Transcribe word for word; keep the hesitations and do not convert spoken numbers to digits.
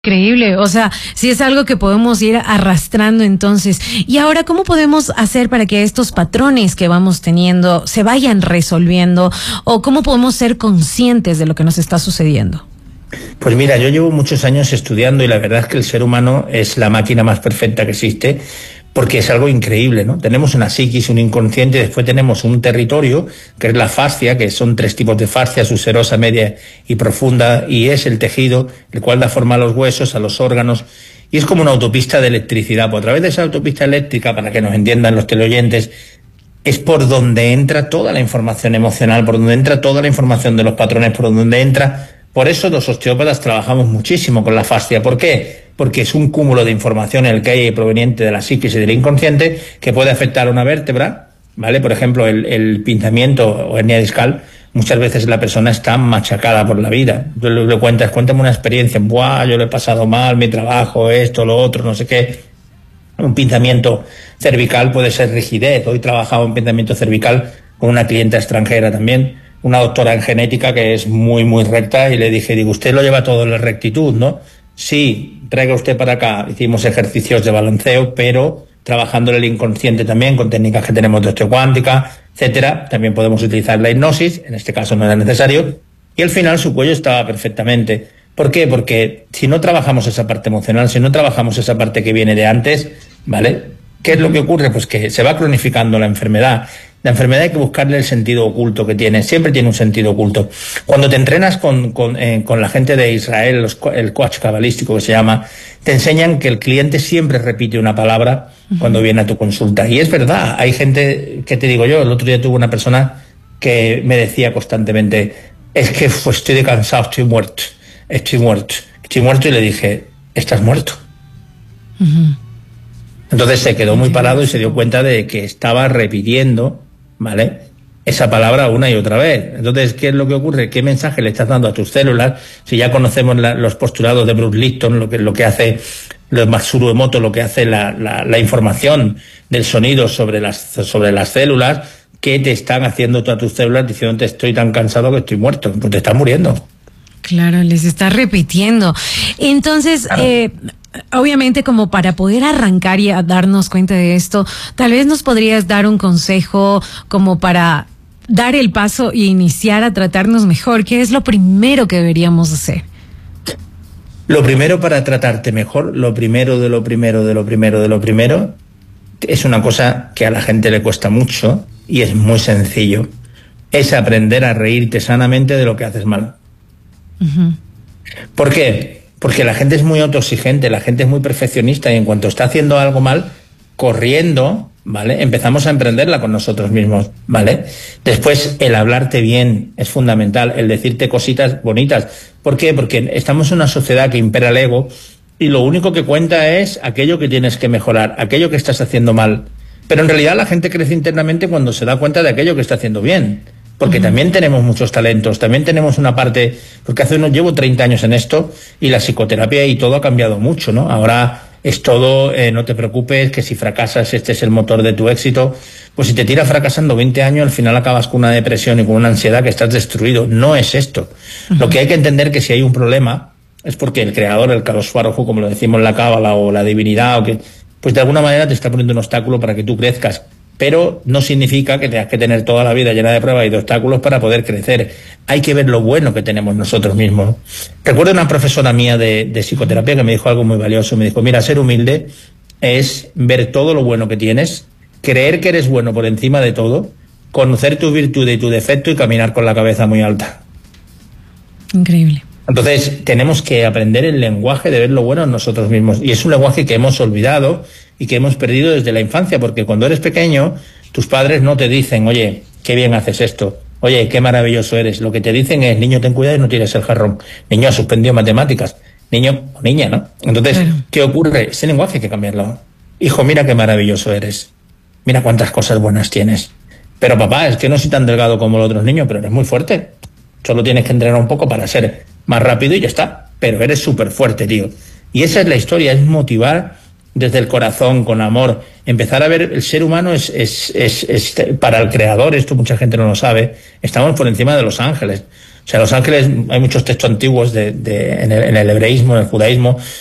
Increíble, o sea, sí es algo que podemos ir arrastrando entonces. Y ahora, ¿cómo podemos hacer para que estos patrones que vamos teniendo se vayan resolviendo? ¿O cómo podemos ser conscientes de lo que nos está sucediendo? Pues mira, yo llevo muchos años estudiando y la verdad es que el ser humano es la máquina más perfecta que existe, porque es algo increíble, ¿no? Tenemos una psiquis, un inconsciente, y después tenemos un territorio, que es la fascia, que son tres tipos de fascia, subserosa, media y profunda, y es el tejido, el cual da forma a los huesos, a los órganos, y es como una autopista de electricidad. Pues a través de esa autopista eléctrica, para que nos entiendan los teleoyentes, es por donde entra toda la información emocional, por donde entra toda la información de los patrones, por donde entra... Por eso los osteópatas trabajamos muchísimo con la fascia. ¿Por qué? Porque es un cúmulo de información en el que hay proveniente de la psiquis y del inconsciente que puede afectar a una vértebra, ¿vale? Por ejemplo, el, el pinzamiento o hernia discal, muchas veces la persona está machacada por la vida. Tú le, le cuentas, cuéntame una experiencia, ¡buah, yo lo he pasado mal, mi trabajo, esto, lo otro, no sé qué! Un pinzamiento cervical puede ser rigidez. Hoy trabajaba un pinzamiento cervical con una clienta extranjera también, una doctora en genética que es muy, muy recta, y le dije, digo, usted lo lleva todo en la rectitud, ¿no? Sí, traiga usted para acá. Hicimos ejercicios de balanceo, pero trabajando en el inconsciente también, con técnicas que tenemos de osteocuántica, etcétera. También podemos utilizar la hipnosis, en este caso no era necesario, y al final su cuello estaba perfectamente. ¿Por qué? Porque si no trabajamos esa parte emocional, si no trabajamos esa parte que viene de antes, ¿vale? ¿Qué es lo que ocurre? Pues que se va cronificando la enfermedad. La enfermedad hay que buscarle el sentido oculto que tiene, siempre tiene un sentido oculto. Cuando te entrenas con, con, eh, con la gente de Israel, los, el coach cabalístico que se llama, te enseñan que el cliente siempre repite una palabra cuando viene a tu consulta. Y es verdad, hay gente, ¿qué te digo yo? El otro día tuve una persona que me decía constantemente, es que pues, estoy cansado, estoy muerto, estoy muerto, estoy muerto, y le dije, estás muerto. Uh-huh. Entonces se quedó muy parado y se dio cuenta de que estaba repitiendo, ¿vale?, esa palabra una y otra vez. Entonces, ¿qué es lo que ocurre? ¿Qué mensaje le estás dando a tus células? Si ya conocemos la, los postulados de Bruce Lipton, lo que, lo que hace los Masaru Emoto, lo que hace la, la, la información del sonido sobre las, sobre las células, ¿qué te están haciendo todas tus células diciéndote estoy tan cansado que estoy muerto? Pues te estás muriendo. Claro, les está repitiendo. Entonces, claro. eh, obviamente, como para poder arrancar y a darnos cuenta de esto, tal vez nos podrías dar un consejo como para dar el paso y iniciar a tratarnos mejor. ¿Qué es lo primero que deberíamos hacer? Lo primero para tratarte mejor, lo primero de lo primero de lo primero de lo primero, es una cosa que a la gente le cuesta mucho y es muy sencillo. Es aprender a reírte sanamente de lo que haces mal. Uh-huh. ¿Por qué? Porque la gente es muy autoexigente, la gente es muy perfeccionista, y en cuanto está haciendo algo mal, corriendo, ¿vale?, empezamos a emprenderla con nosotros mismos, ¿vale? Después, el hablarte bien es fundamental, el decirte cositas bonitas. ¿Por qué? Porque estamos en una sociedad que impera el ego, y lo único que cuenta es aquello que tienes que mejorar, aquello que estás haciendo mal. Pero en realidad la gente crece internamente cuando se da cuenta de aquello que está haciendo bien. Porque uh-huh. también tenemos muchos talentos, también tenemos una parte, porque hace unos, llevo treinta años en esto, y la psicoterapia y todo ha cambiado mucho, ¿no? Ahora es todo, eh, no te preocupes, que si fracasas este es el motor de tu éxito. Pues si te tiras fracasando veinte años, al final acabas con una depresión y con una ansiedad que estás destruido. No es esto. Uh-huh. Lo que hay que entender que si hay un problema, es porque el creador, el Kadosh Baruj Hu, como lo decimos en la cábala, o la divinidad, o que, pues de alguna manera te está poniendo un obstáculo para que tú crezcas. Pero no significa que tengas que tener toda la vida llena de pruebas y de obstáculos para poder crecer. Hay que ver lo bueno que tenemos nosotros mismos. Recuerdo una profesora mía de, de psicoterapia que me dijo algo muy valioso. Me dijo, mira, ser humilde es ver todo lo bueno que tienes, creer que eres bueno por encima de todo, conocer tu virtud y tu defecto y caminar con la cabeza muy alta. Increíble. Entonces, tenemos que aprender el lenguaje de ver lo bueno en nosotros mismos. Y es un lenguaje que hemos olvidado y que hemos perdido desde la infancia, porque cuando eres pequeño, tus padres no te dicen, oye, qué bien haces esto, oye, qué maravilloso eres. Lo que te dicen es, niño, ten cuidado y no tires el jarrón. Niño, has suspendido matemáticas. Niño o niña, ¿no? Entonces, claro. ¿Qué ocurre? Ese lenguaje hay que cambiarlo. Hijo, mira qué maravilloso eres. Mira cuántas cosas buenas tienes. Pero papá, es que no soy tan delgado como los otros niños, pero eres muy fuerte. Solo tienes que entrenar un poco para ser más rápido y ya está. Pero eres súper fuerte, tío. Y esa es la historia, es motivar desde el corazón, con amor. Empezar a ver, el ser humano es, es, es, es, para el creador, esto mucha gente no lo sabe, estamos por encima de los ángeles. O sea, los ángeles, hay muchos textos antiguos de, de, en, el, en el hebreísmo, en el judaísmo,